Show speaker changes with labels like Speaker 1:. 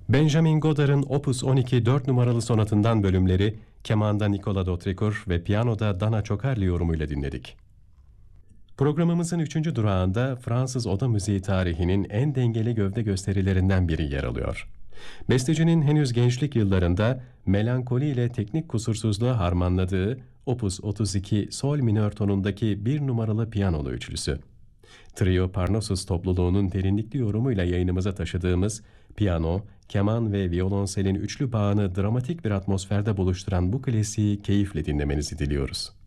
Speaker 1: Benjamin Godard'ın Opus 12 4 numaralı sonatından bölümleri kemanda Nicola Dautrécourt ve piyanoda Dana Ciocarli yorumuyla dinledik. Programımızın 3. durağında Fransız oda müziği tarihinin en dengeli gövde gösterilerinden biri yer alıyor. Bestecinin henüz gençlik yıllarında melankoli ile teknik kusursuzluğu harmanladığı Opus 32 sol minör tonundaki 1 numaralı piyanolu üçlüsü. Trio Parnassus topluluğunun derinlikli yorumuyla yayınımıza taşıdığımız piyano, keman ve violonselin üçlü bağını dramatik bir atmosferde buluşturan bu klasiği keyifle dinlemenizi diliyoruz.